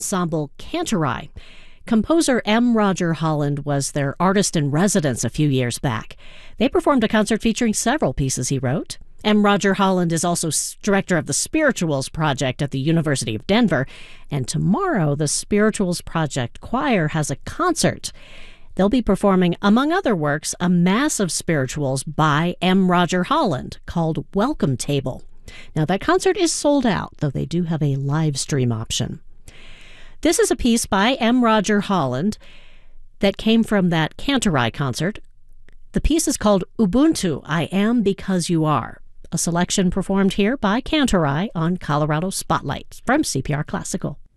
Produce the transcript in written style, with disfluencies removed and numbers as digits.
ensemble Cantorai. Composer M. Roger Holland was their artist in residence a few years back. They performed a concert featuring several pieces he wrote. M. Roger Holland is also director of the Spirituals Project at the University of Denver. And tomorrow, the Spirituals Project Choir has a concert. They'll be performing, among other works, a mass of spirituals by M. Roger Holland called Welcome Table. Now, that concert is sold out, though they do have a live stream option. This is a piece by M. Roger Holland that came from that Cantorai concert. The piece is called Ubuntu, I Am Because You Are, a selection performed here by Cantorai on Colorado Spotlight from CPR Classical.